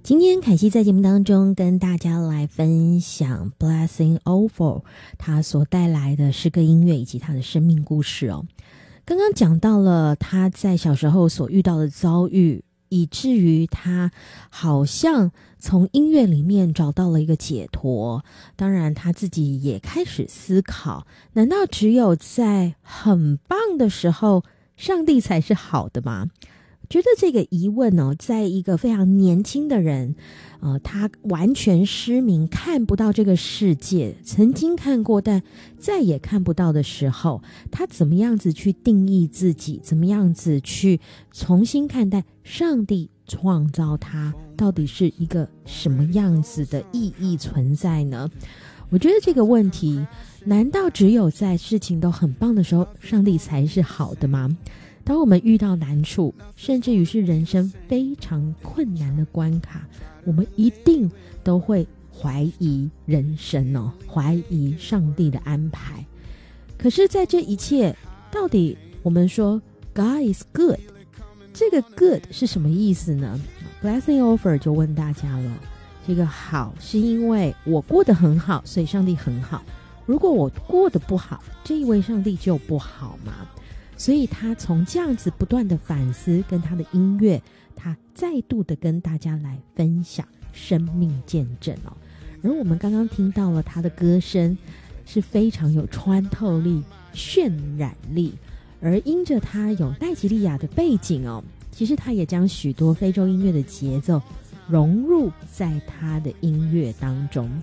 今天凯西在节目当中跟大家来分享 Blessing Over 他所带来的诗歌音乐以及他的生命故事哦。刚刚讲到了他在小时候所遇到的遭遇，以至于他好像从音乐里面找到了一个解脱。当然他自己也开始思考，难道只有在很棒的时候上帝才是好的吗？觉得这个疑问哦，在一个非常年轻的人，他完全失明，看不到这个世界，曾经看过但再也看不到的时候，他怎么样子去定义自己，怎么样子去重新看待上帝创造他，到底是一个什么样子的意义存在呢？我觉得这个问题，难道只有在事情都很棒的时候，上帝才是好的吗？当我们遇到难处，甚至于是人生非常困难的关卡，我们一定都会怀疑人生哦，怀疑上帝的安排。可是在这一切，到底我们说 God is good， 这个 good 是什么意思呢？ Blessing Over 就问大家了，这个好是因为我过得很好，所以上帝很好，如果我过得不好，这一位上帝就不好吗？所以他从这样子不断的反思，跟他的音乐，他再度的跟大家来分享生命见证哦。而我们刚刚听到了他的歌声是非常有穿透力、渲染力，而因着他有奈及利亚的背景哦，其实他也将许多非洲音乐的节奏融入在他的音乐当中。